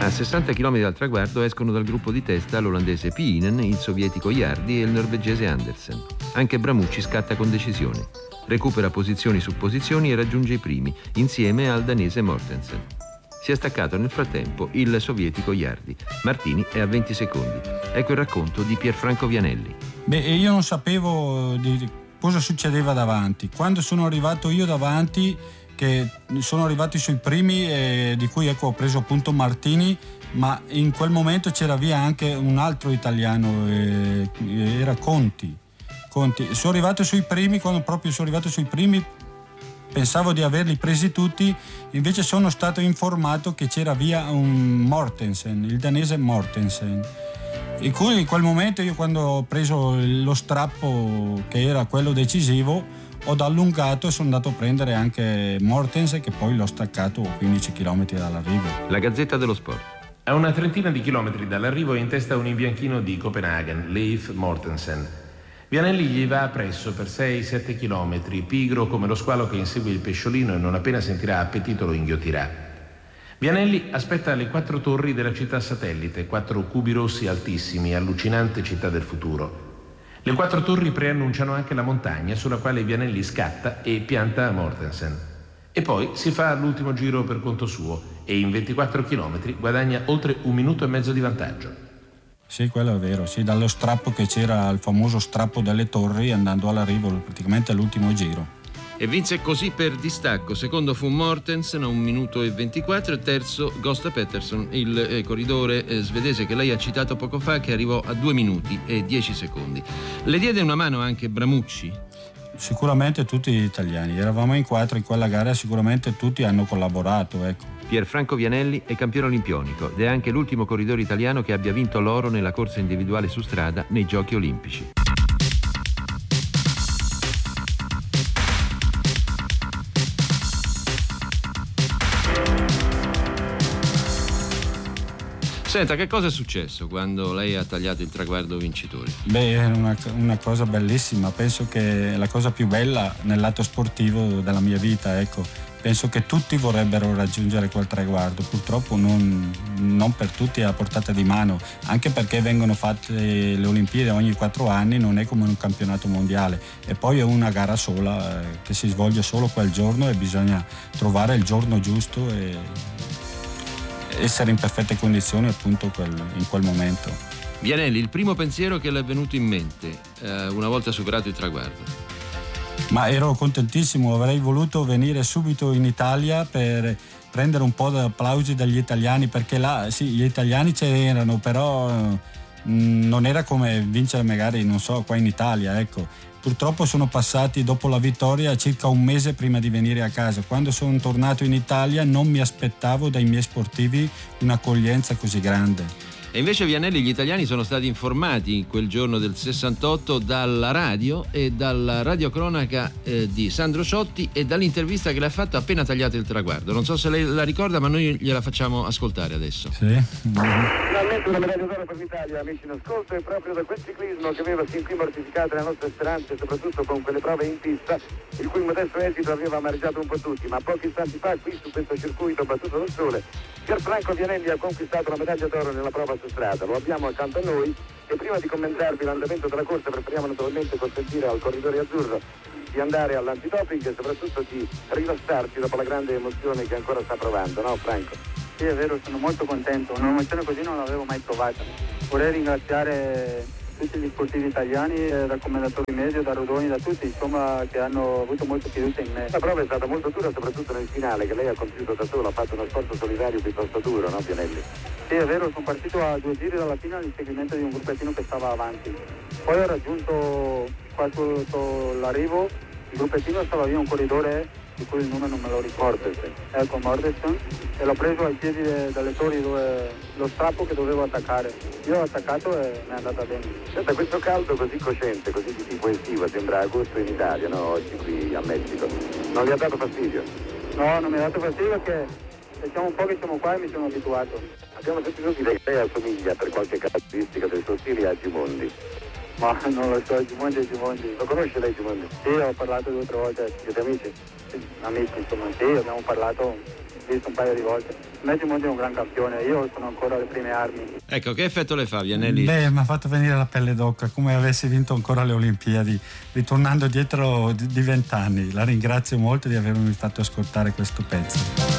A 60 km dal traguardo escono dal gruppo di testa l'olandese Piinen, il sovietico Jardi e il norvegese Andersen. Anche Bramucci scatta con decisione. Recupera posizioni su posizioni e raggiunge i primi, insieme al danese Mortensen. Si è staccato nel frattempo il sovietico Jardi. Martini è a 20 secondi. Ecco il racconto di Pierfranco Vianelli. Io non sapevo di cosa succedeva davanti. Quando sono arrivato io davanti, che sono arrivati sui primi, di cui ho preso appunto Martini, ma in quel momento c'era via anche un altro italiano, era Conti. Sono arrivato sui primi, quando proprio sono arrivato sui primi pensavo di averli presi tutti, invece sono stato informato che c'era via un Mortensen, il danese Mortensen. In cui in quel momento io, quando ho preso lo strappo che era quello decisivo, ho allungato e sono andato a prendere anche Mortensen, che poi l'ho staccato 15 km dall'arrivo. La Gazzetta dello Sport. A una trentina di chilometri dall'arrivo è in testa un imbianchino di Copenaghen, Leif Mortensen. Vianelli gli va appresso per 6-7 chilometri, pigro come lo squalo che insegue il pesciolino e non appena sentirà appetito lo inghiottirà. Vianelli aspetta le 4 torri della città satellite, 4 cubi rossi altissimi, allucinante città del futuro. Le 4 torri preannunciano anche la montagna sulla quale Vianelli scatta e pianta Mortensen. E poi si fa l'ultimo giro per conto suo e in 24 chilometri guadagna oltre 1 minuto e mezzo di vantaggio. Sì, quello è vero, sì, dallo strappo che c'era, il famoso strappo delle torri, andando all'arrivo praticamente all'ultimo giro. E vinse così per distacco. Secondo fu Mortensen a 1 minuto e 24 e terzo Gösta Pettersson, il corridore svedese che lei ha citato poco fa, che arrivò a 2 minuti e 10 secondi. Le diede una mano anche Bramucci? Sicuramente tutti gli italiani, eravamo in 4 in quella gara, sicuramente tutti hanno collaborato, ecco. Pierfranco Vianelli è campione olimpionico ed è anche l'ultimo corridore italiano che abbia vinto l'oro nella corsa individuale su strada nei Giochi Olimpici. Senta, che cosa è successo quando lei ha tagliato il traguardo vincitore? È una cosa bellissima, penso che è la cosa più bella nel lato sportivo della mia vita, ecco. Penso che tutti vorrebbero raggiungere quel traguardo, purtroppo non per tutti è a portata di mano, anche perché vengono fatte le Olimpiadi ogni 4 anni, non è come un campionato mondiale, e poi è una gara sola che si svolge solo quel giorno e bisogna trovare il giorno giusto e essere in perfette condizioni appunto in quel momento. Vianelli, il primo pensiero che le è venuto in mente una volta superato il traguardo? Ma ero contentissimo, avrei voluto venire subito in Italia per prendere un po' di applausi dagli italiani, perché là sì, gli italiani c'erano, però non era come vincere magari, non so, qua in Italia, ecco. Purtroppo sono passati, dopo la vittoria, circa 1 mese prima di venire a casa. Quando sono tornato in Italia non mi aspettavo dai miei sportivi un'accoglienza così grande. E invece Vianelli, gli italiani sono stati informati quel giorno del 68 dalla radio e dalla radiocronaca di Sandro Ciotti e dall'intervista che le ha fatto appena tagliato il traguardo. Non so se lei la ricorda, ma noi gliela facciamo ascoltare adesso. Sì. Finalmente una medaglia d'oro per l'Italia, amici in ascolto, e proprio da quel ciclismo che aveva sin qui mortificato le nostre speranze, soprattutto con quelle prove in pista, il cui modesto esito aveva amareggiato un po' tutti, ma pochi istanti fa, qui su questo circuito battuto dal sole, Pierfranco Vianelli ha conquistato la medaglia d'oro nella prova su strada. Lo abbiamo accanto a noi e prima di commentarvi l'andamento della corsa preferiamo naturalmente consentire al corridore azzurro di andare all'antidoping e soprattutto di rilassarsi dopo la grande emozione che ancora sta provando, no Franco? Sì, è vero, sono molto contento, un'emozione così non l'avevo mai provata. Vorrei ringraziare tutti gli sportivi italiani, dal commendatore Medio, da Rodoni, da tutti, insomma, che hanno avuto molta fiducia in me. La prova è stata molto dura, soprattutto nel finale, che lei ha compiuto da solo, ha fatto uno sforzo solidario piuttosto duro, no Vianelli? Sì, è vero, sono partito a 2 giri dalla fine all'inseguimento di un gruppettino che stava avanti. Poi ho raggiunto qua sotto l'arrivo, il gruppettino stava via un corridore di cui il nome non me lo ricordo. Ecco, Mortensen, e l'ho preso ai piedi delle torri dove lo strappo che dovevo attaccare. Io ho attaccato e mi è andata bene. Senta, questo caldo così cosciente, così di tipo estivo, sembra agosto in Italia, no? Oggi qui a Messico. Non le ha dato fastidio? No, non mi ha dato fastidio perché diciamo un po' che siamo qua e mi sono abituato. Abbiamo sentito dire che lei assomiglia per qualche caratteristica del suo stile a Gimondi. Ma non lo so, Gimondi è Gimondi. Lo conosce lei Gimondi? Sì, ho parlato 2 o 3 volte. Siete amici? Amici, insomma, sì, abbiamo parlato visto un paio di volte. Messi Monti è un gran campione, io sono ancora alle prime armi. Ecco, che effetto le fa Vianelli? Beh, mi ha fatto venire la pelle d'oca, come avessi vinto ancora le Olimpiadi, ritornando dietro di 20 anni. La ringrazio molto di avermi fatto ascoltare questo pezzo.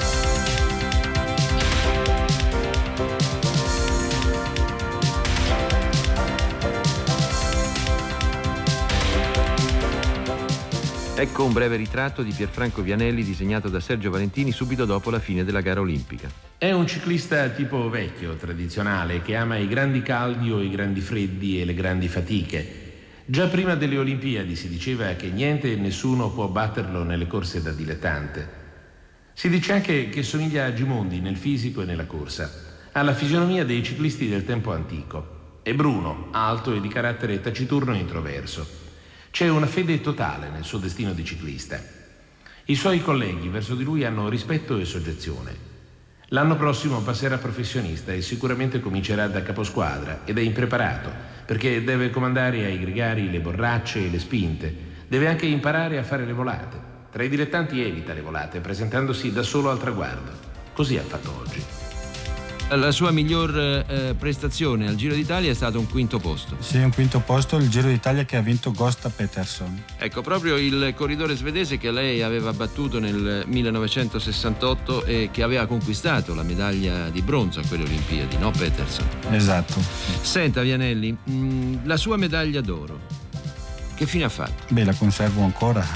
Ecco un breve ritratto di Pierfranco Vianelli disegnato da Sergio Valentini subito dopo la fine della gara olimpica. È un ciclista tipo vecchio, tradizionale, che ama i grandi caldi o i grandi freddi e le grandi fatiche. Già prima delle Olimpiadi si diceva che niente e nessuno può batterlo nelle corse da dilettante. Si dice anche che somiglia a Gimondi nel fisico e nella corsa. Ha la fisionomia dei ciclisti del tempo antico. È bruno, alto e di carattere taciturno e introverso. C'è una fede totale nel suo destino di ciclista. I suoi colleghi verso di lui hanno rispetto e soggezione. L'anno prossimo passerà professionista e sicuramente comincerà da caposquadra ed è impreparato perché deve comandare ai gregari le borracce e le spinte. Deve anche imparare a fare le volate. Tra i dilettanti evita le volate presentandosi da solo al traguardo. Così ha fatto oggi. La sua miglior prestazione al Giro d'Italia è stato un quinto posto. Sì, un quinto posto, il Giro d'Italia che ha vinto Gösta Peterson. Ecco, proprio il corridore svedese che lei aveva battuto nel 1968 e che aveva conquistato la medaglia di bronzo a quelle Olimpiadi, no Peterson? Esatto. Senta Vianelli, la sua medaglia d'oro, che fine ha fatto? Beh, la conservo ancora.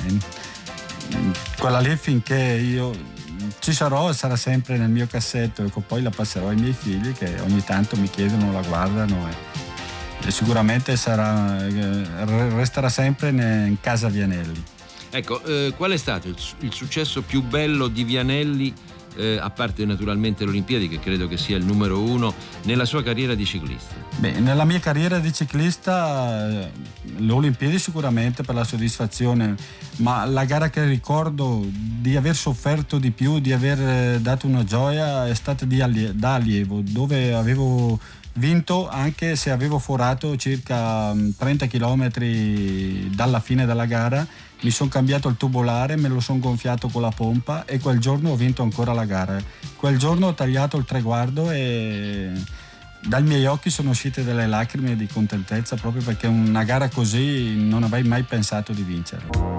Quella lì finché io ci sarò, sarà sempre nel mio cassetto, ecco, poi la passerò ai miei figli che ogni tanto mi chiedono, la guardano e sicuramente resterà sempre in casa Vianelli. Ecco, qual è stato il successo più bello di Vianelli, a parte naturalmente le Olimpiadi, che credo che sia il numero uno, nella sua carriera di ciclista? Beh, nella mia carriera di ciclista le Olimpiadi sicuramente per la soddisfazione, ma la gara che ricordo di aver sofferto di più, di aver dato una gioia, è stata da allievo, dove avevo vinto anche se avevo forato circa 30 km dalla fine della gara. Mi sono cambiato il tubolare, me lo sono gonfiato con la pompa e quel giorno ho vinto ancora la gara. Quel giorno ho tagliato il traguardo e dai miei occhi sono uscite delle lacrime di contentezza, proprio perché una gara così non avrei mai pensato di vincere.